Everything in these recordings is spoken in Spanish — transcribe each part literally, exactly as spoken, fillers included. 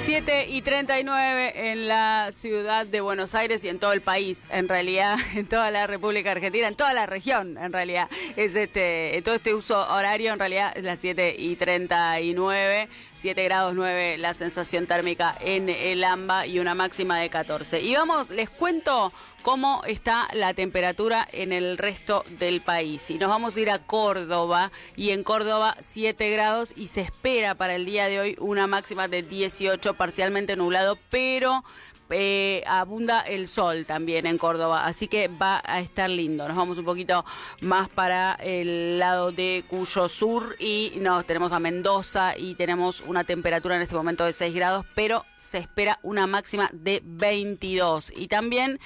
siete y treinta y nueve en la ciudad de Buenos Aires y en todo el país, en realidad, en toda la República Argentina, en toda la región, en realidad. Es este, en todo este uso horario, en realidad, es las siete y treinta y nueve, siete grados nueve la sensación térmica en el AMBA y una máxima de catorce. Y vamos, les cuento cómo está la temperatura en el resto del país. Y nos vamos a ir a Córdoba, y en Córdoba siete grados, y se espera para el día de hoy una máxima de dieciocho, parcialmente nublado, pero eh, abunda el sol también en Córdoba, así que va a estar lindo. Nos vamos un poquito más para el lado de Cuyo Sur y nos tenemos a Mendoza y tenemos una temperatura en este momento de seis grados, pero se espera una máxima de veintidós y también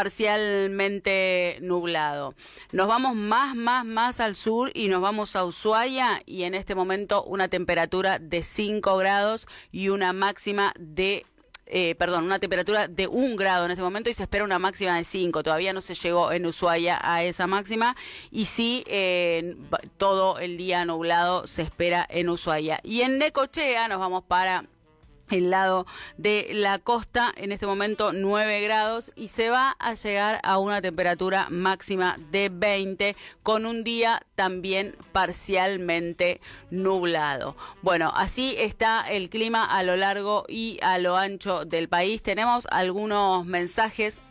parcialmente nublado. Nos vamos más, más, más al sur y nos vamos a Ushuaia, y en este momento una temperatura de cinco grados y una máxima de Eh, perdón, una temperatura de un grado en este momento, y se espera una máxima de cinco. Todavía no se llegó en Ushuaia a esa máxima, y sí, eh, todo el día nublado se espera en Ushuaia. Y en Necochea nos vamos para el lado de la costa, en este momento nueve grados, y se va a llegar a una temperatura máxima de veinte, con un día también parcialmente nublado. Bueno, así está el clima a lo largo y a lo ancho del país. Tenemos algunos mensajes.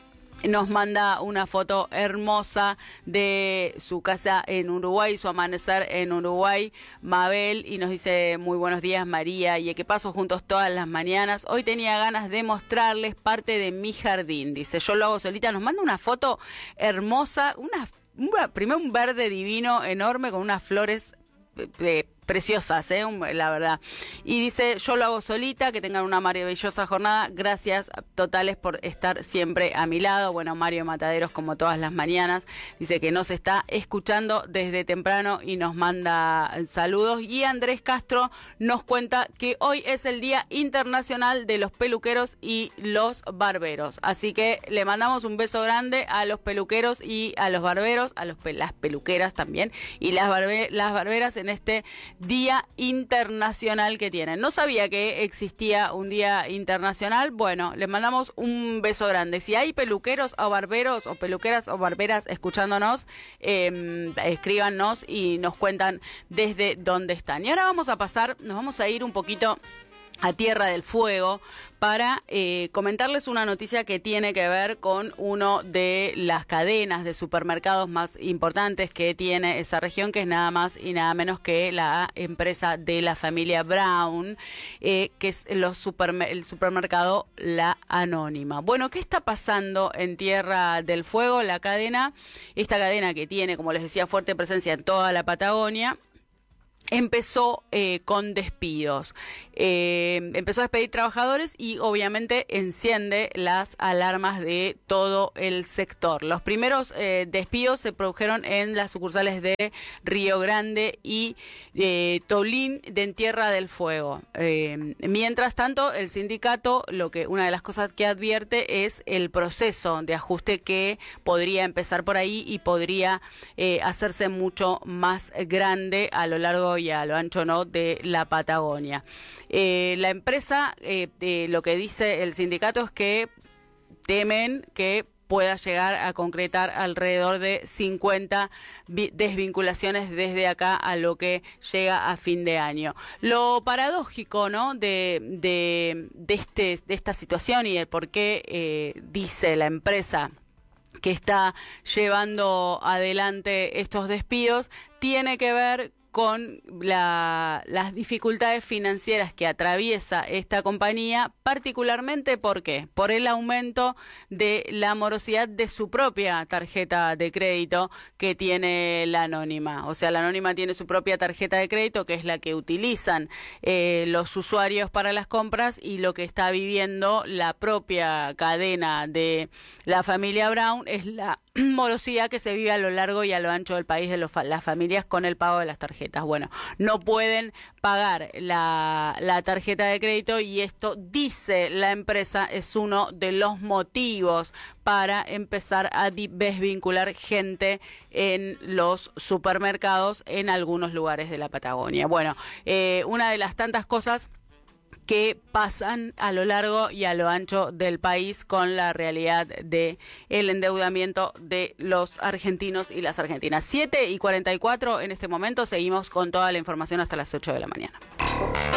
Nos manda una foto hermosa de su casa en Uruguay, su amanecer en Uruguay, Mabel, y nos dice: muy buenos días, María, y que paso juntos todas las mañanas. Hoy tenía ganas de mostrarles parte de mi jardín, dice, yo lo hago solita. Nos manda una foto hermosa, una, una primero un verde divino enorme con unas flores eh, preciosas, ¿eh? La verdad. Y dice, yo lo hago solita, que tengan una maravillosa jornada, gracias totales por estar siempre a mi lado. Bueno, Mario Mataderos, como todas las mañanas, dice que nos está escuchando desde temprano y nos manda saludos. Y Andrés Castro nos cuenta que hoy es el Día Internacional de los Peluqueros y los Barberos, así que le mandamos un beso grande a los peluqueros y a los barberos, a los pe- las peluqueras también, y las, barbe- las barberas en este Día Internacional que tienen. No sabía que existía un Día Internacional. Bueno, les mandamos un beso grande. Si hay peluqueros o barberos o peluqueras o barberas escuchándonos, eh, escríbanos y nos cuentan desde dónde están. Y ahora vamos a pasar, nos vamos a ir un poquito a Tierra del Fuego para eh, comentarles una noticia que tiene que ver con uno de las cadenas de supermercados más importantes que tiene esa región, que es nada más y nada menos que la empresa de la familia Brown, eh, que es los supermer- el supermercado La Anónima. Bueno, ¿qué está pasando en Tierra del Fuego? La cadena, esta cadena que tiene, como les decía, fuerte presencia en toda la Patagonia, empezó eh, con despidos, eh, empezó a despedir trabajadores y obviamente enciende las alarmas de todo el sector. Los primeros eh, despidos se produjeron en las sucursales de Río Grande y eh, Tolín de en Tierra del Fuego. Eh, mientras tanto, el sindicato, lo que una de las cosas que advierte es el proceso de ajuste que podría empezar por ahí y podría eh, hacerse mucho más grande a lo largo y a lo ancho, ¿no?, de la Patagonia. Eh, la empresa, eh, eh, lo que dice el sindicato es que temen que pueda llegar a concretar alrededor de cincuenta desvinculaciones desde acá a lo que llega a fin de año. Lo paradójico, ¿no?, de, de, de, este, de esta situación y el por qué eh, dice la empresa que está llevando adelante estos despidos, tiene que ver con la, las dificultades financieras que atraviesa esta compañía, particularmente ¿por qué? Por el aumento de la morosidad de su propia tarjeta de crédito que tiene la Anónima. O sea, la Anónima tiene su propia tarjeta de crédito, que es la que utilizan eh, los usuarios para las compras, y lo que está viviendo la propia cadena de la familia Brown es la morosidad que se vive a lo largo y a lo ancho del país de los, las familias con el pago de las tarjetas. Bueno, no pueden pagar la, la tarjeta de crédito, y esto, dice la empresa, es uno de los motivos para empezar a desvincular gente en los supermercados en algunos lugares de la Patagonia. Bueno, eh, una de las tantas cosas que pasan a lo largo y a lo ancho del país con la realidad de el endeudamiento de los argentinos y las argentinas. siete y cuarenta y cuatro en este momento, seguimos con toda la información hasta las ocho de la mañana.